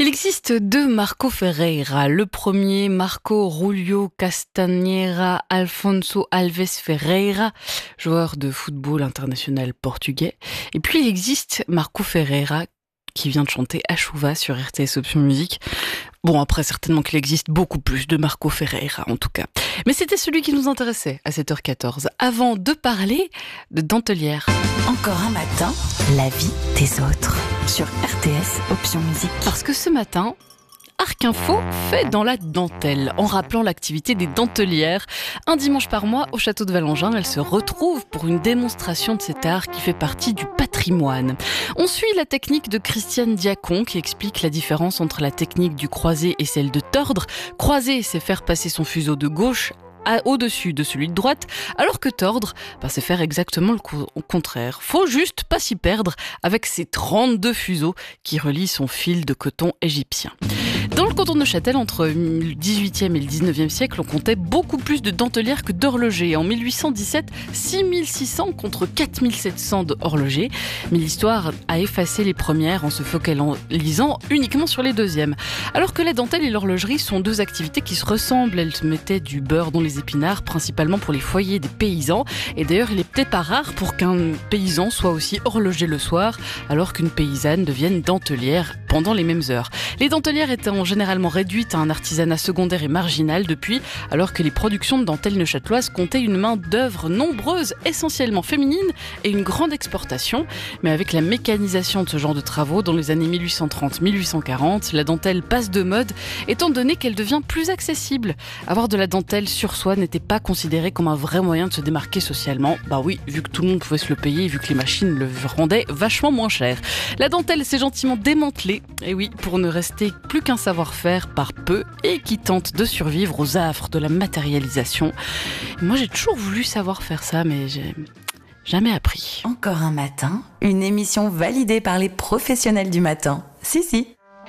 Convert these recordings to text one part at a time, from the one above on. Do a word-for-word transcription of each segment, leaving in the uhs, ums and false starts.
Il existe deux Marco Ferreira. Le premier, Marco Rúlio Castanheira Alfonso Alves Ferreira, joueur de football international portugais. Et puis il existe Marco Ferreira, qui vient de chanter Achuva sur R T S Option Musique. Bon, après, certainement qu'il existe beaucoup plus de Marco Ferreira, en tout cas. Mais c'était celui qui nous intéressait à sept heures quatorze, avant de parler de dentelière. Encore un matin, la vie des autres, sur R T S Option Musique. Parce que ce matin, Arc Info fait dans la dentelle, en rappelant l'activité des dentelières. Un dimanche par mois, au château de Valangin, elles se retrouvent pour une démonstration de cet art qui fait partie du patrimoine. On suit la technique de Christiane Diacon, qui explique la différence entre la technique du croisé et celle de tordre. Croiser, c'est faire passer son fuseau de gauche À, au-dessus de celui de droite, alors que tordre, bah, c'est faire exactement le co- contraire. Faut juste pas s'y perdre avec ces trente-deux fuseaux qui relient son fil de coton égyptien. Dans le canton de Neuchâtel, entre le dix-huitième et le dix-neuvième siècle, on comptait beaucoup plus de dentelières que d'horlogers. En mille huit cent dix-sept, six mille six cents contre quatre mille sept cents d'horlogers. Mais l'histoire a effacé les premières en se focalisant uniquement sur les deuxièmes. Alors que la dentelle et l'horlogerie sont deux activités qui se ressemblent. Elles mettaient du beurre dans les épinards, principalement pour les foyers des paysans. Et d'ailleurs, il est peut-être pas rare pour qu'un paysan soit aussi horloger le soir, alors qu'une paysanne devienne dentelière pendant les mêmes heures. Les dentelières étaient généralement réduites à un artisanat secondaire et marginal depuis, alors que les productions de dentelles neuchâteloises comptaient une main d'œuvre nombreuse, essentiellement féminine, et une grande exportation. Mais avec la mécanisation de ce genre de travaux, dans les années mille huit cent trente à mille huit cent quarante, la dentelle passe de mode, étant donné qu'elle devient plus accessible. Avoir de la dentelle sur soi n'était pas considéré comme un vrai moyen de se démarquer socialement. Bah oui, vu que tout le monde pouvait se le payer, vu que les machines le rendaient vachement moins cher. La dentelle s'est gentiment démantelée, et oui, pour ne rester plus qu'un savoir-faire par peu et qui tente de survivre aux affres de la matérialisation. Moi, j'ai toujours voulu savoir faire ça, mais j'ai jamais appris. Encore un matin, une émission validée par les professionnels du matin. Si, si.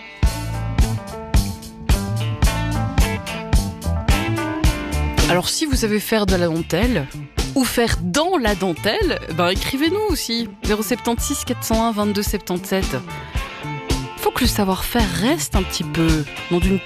Alors, si vous savez faire de la dentelle, ou faire dans la dentelle, ben écrivez-nous aussi. zéro sept six quatre zéro un vingt-deux soixante-dix-sept. Faut que le savoir-faire reste un petit peu dans d'une